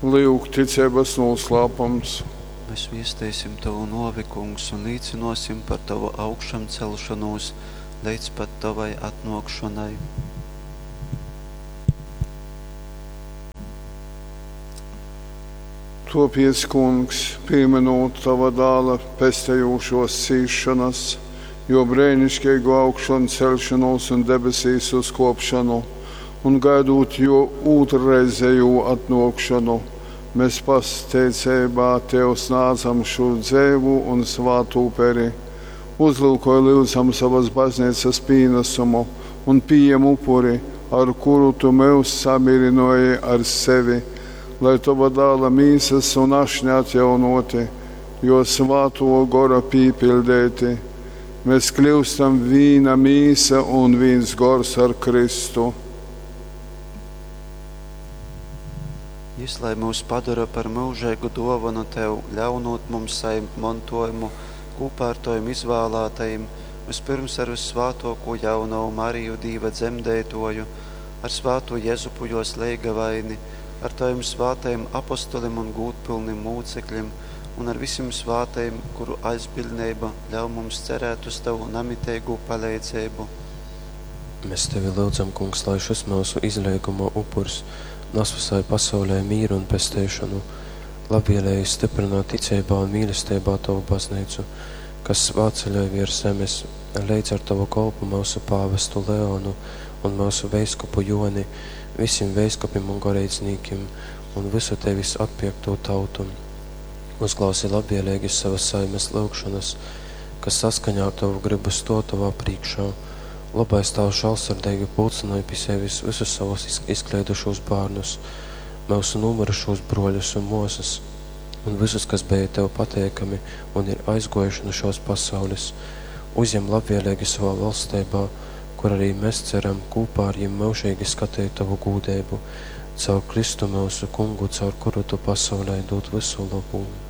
Lūk, ticības noslēpums. Mēs viestīsim Tavu novi, Kungs, un līdzinosim par Tavu augšām celšanos līdz pat Tavai atnākšanai. Topies, Kungs, pieminot Tava dēla pestējošos cīšanas, jo brēnišķīgu augšanu celšanos un debesīs uzkopšanu, un gaidot jo otrreizējo atnākšanu, mēs pasteicībā Tev snācam šo dzēvu un svātu uperi, uzlūkoju lūdzam savas baznīcas pīnesumu un pieejam upuri, ar kuru Tu mūs samierinoji ar sevi, lai Tava dēla mīsas un ašņi atjaunoti, jo svāto gora pīpildēti. Mēs kļūstam vīna mīsa un vīns gors ar Kristu. Jis, lai mūs padara par mūžēgu dovanu Tev, ļaunot mums saņemt mantojumu, kopā ar Taviem izvēlētajiem, vispirms ar visvātoko jauno Mariju Dīva dzemdētoju, ar svāto Jezupu jos leigavaini, ar Taviem svātajiem apostoliem un gūtpilniem mūcekļiem, un ar visiem svātajiem, kuru aizbildnība ļauj mums cerēt uz Tavu namitēgu palīdzību. Mēs Tevi lūdzam, Kungs, lai šis mūsu izlieguma upurs nes visai pasaulē mīru un pestēšanu, labvēlēji stiprināt ticībā un mīlestībā Tavu baznīcu, kas svāceļoja virs zemes, līdz ar Tavu kolpu mūsu pāvestu Leonu un mūsu veiskupu Joni, visiem veiskupim un garīdzniekiem un visu Tevis atpiekto tautu. Uzklausi labvēlīgi savas saimes lūgšanas, kas saskaņā Tavu gribu sto Tavā priekšā. Labais Tavs žēlsirdīgi pulcināja pie sevis visus savus izkliedušos bērnus, mūsu numurušos broļus un mūsas, un visus, kas bija Tev pateikami un ir aizgojuši no šos pasaules. Uzņem labvēlīgi savā valstībā, kur arī mēs ceram kopā ar viņiem mūžīgi skatīt Tavu gūdību, caur Kristu mūsu Kungu, caur kuru Tu pasaulē dod visu labumu.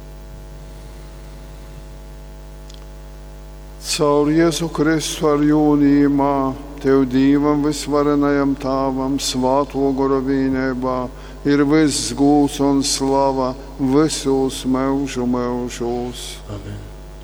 Caur Jēzu Kristu ar jūnījumā, Tev Dīvam visvarenajam Tāvam, svāto gora vīnībā, ir viss gūs un slava visos mūžu mūžos. Amen.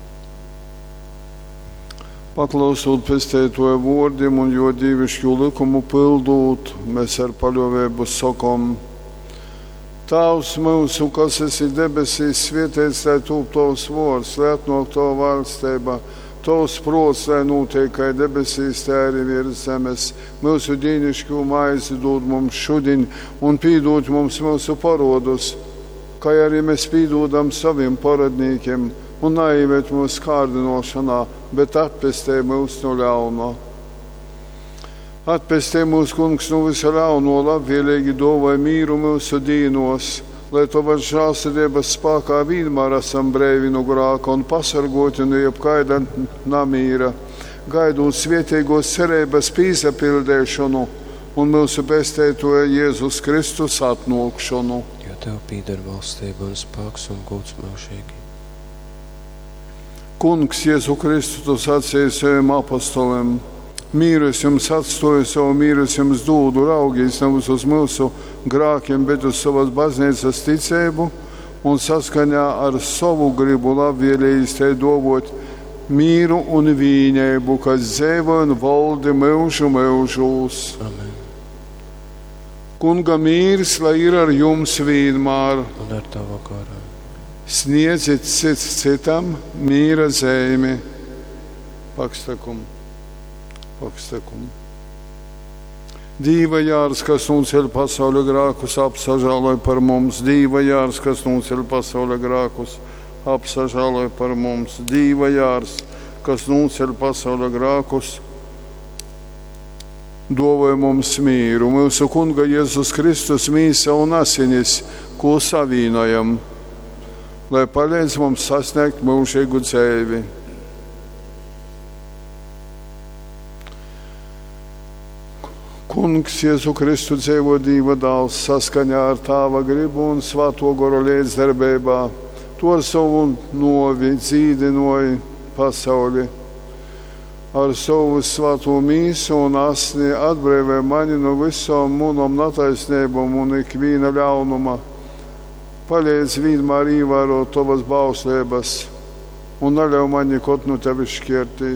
Paklausot pestētoja vārdiem un jo dievišķu likumu pildot, mēs ar paļāvību sakam: Tēvs mūsu, kas esi debesīs, svētīts lai top Tavs vārds, lai atnāk Tava valstība. Tavs prots, lai notiek kā debesīs, tā arī virs zemes. Mūsu dienisku maizi dod mums šodien un pīdod mums mūsu parodus, kā arī mēs pīdodam saviem paradniekiem, un neieved mūsu kārdinošanā, bet atpestē mūs no ļaunā. Atpestē mūs, Kungs, no visa ļauno, labvēlīgi dāvāj mīru mūsu dīnos, lai Tavas žēlsirdības spēkā vienmēr esam brīvi no grēka un pasargoti no jebkaida namīra, gaidot svētīgos cerības pīsapildēšanu un mūsu pestētoja Jēzus Kristus atnākšanu. Jo Tev pīder valstība un spēks un gods mūžīgi. Kungs, Jēzu Kristu, Tu sacīji saviem apostoliem: mīru es jums atstāju, savu mīru es jums dodu, raugies nevis uz mūsu grēkiem, bet uz savas baznīcas ticību un saskaņā ar savu gribu labvēlīgi Tev dāvāt mīru un vienību, kas dzīvo un valda mūžu mūžos. Amen. Kunga mīrs, lai ir ar jums vienmēr. Un ar Tavu garā. Sniedziet cits citam mīra zīmi. Pakstakum. Dīva jārs, kas nūceļ pasaules grēkus, apsažāloj par mums. Dīva jārs, kas nūceļ pasaules grēkus, apsažāloj par mums. Dīva jārs, kas nūceļ pasaules grēkus, dāvāj mums mīru. Mūsu Kunga Jēzus Kristus mīsa un asinis, ko savīnojam, lai palīdz mums sasniegt mūžīgu dzīvi. Kungs, Jēzu Kristu dzīvo Dieva dēls, saskaņā ar Tava gribu un svāto garu līdzdarbībā, to ar savu novi dzīdinoja pasauli. Ar savu svāto mīsu un asni atbrīvē mani no visām munam netaisnībām un ikvīna ļaunuma, Palīdz vienmēr ievērot tavas bauslības un neļauj man nekot no tevis šķirtīt.